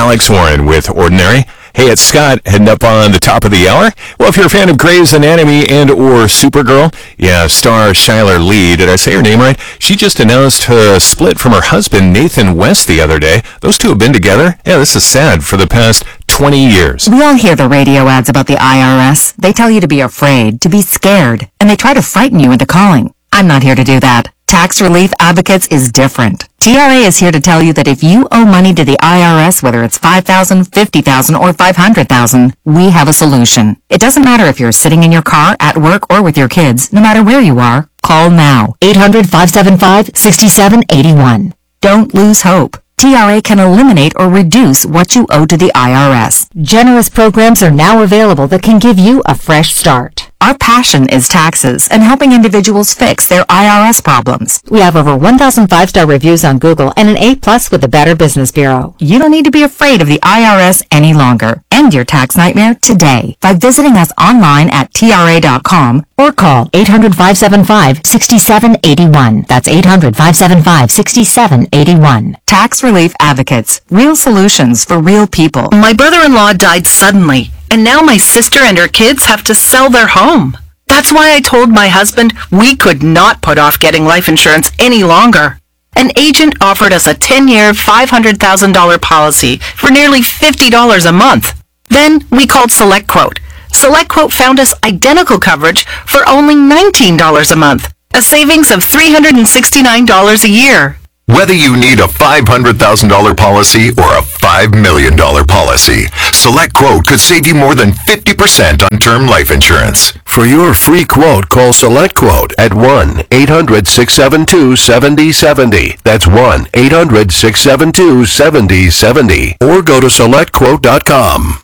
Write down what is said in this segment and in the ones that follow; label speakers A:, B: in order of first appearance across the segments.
A: Alex Warren with Ordinary. Hey, it's Scott, heading up on the top of the hour. Well, if you're a fan of Grey's Anatomy and or Supergirl, star Shyler Lee, did I say her name right? She just announced her split from her husband, Nathan West, the other day. Those two have been together. Yeah, this is sad, for the past 20 years.
B: We all hear the radio ads about the IRS. They tell you to be afraid, to be scared, and they try to frighten you into calling. I'm not here to do that. Tax Relief Advocates is different. TRA is here to tell you that if you owe money to the IRS, whether it's $5,000, $50,000, or $500,000, we have a solution. It doesn't matter if you're sitting in your car, at work, or with your kids. No matter where you are, call now. 800-575-6781. Don't lose hope. TRA can eliminate or reduce what you owe to the IRS. Generous programs are now available that can give you a fresh start. Our passion is taxes and helping individuals fix their IRS problems. We have over 1,000 5-star reviews on Google and an A+ with the Better Business Bureau. You don't need to be afraid of the IRS any longer. End your tax nightmare today by visiting us online at TRA.com or call 800-575-6781. That's 800-575-6781. Tax Relief Advocates. Real solutions for real people.
C: My brother-in-law died suddenly, and now my sister and her kids have to sell their home. That's why I told my husband we could not put off getting life insurance any longer. An agent offered us a 10-year, $500,000 policy for nearly $50 a month. Then we called SelectQuote. SelectQuote found us identical coverage for only $19 a month, a savings of $369 a year.
D: Whether you need a $500,000 policy or a $5 million policy, SelectQuote could save you more than 50% on term life insurance.
E: For your free quote, call SelectQuote at 1-800-672-7070. That's 1-800-672-7070. Or go to SelectQuote.com.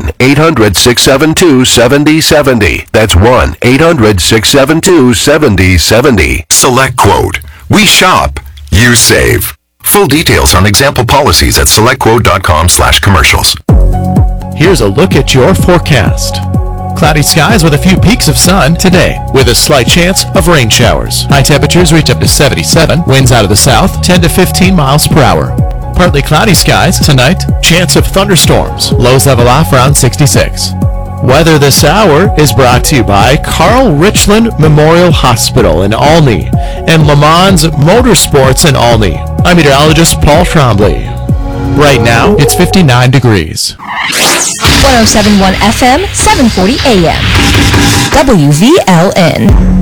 E: 1-800-672-7070. That's 1-800-672-7070.
D: SelectQuote. We shop. You save. Full details on example policies at selectquote.com/commercials.
F: Here's a look at your forecast. Cloudy skies with a few peaks of sun today, with a slight chance of rain showers. High temperatures reach up to 77. Winds out of the south, 10 to 15 miles per hour. Partly cloudy skies tonight. Chance of thunderstorms. Lows level off around 66. Weather this hour is brought to you by Carl Richland Memorial Hospital in Olney and Le Mans Motorsports in Olney. I'm meteorologist Paul Trombley. Right now, it's 59 degrees.
G: 107.1 FM, 740 AM. WVLN.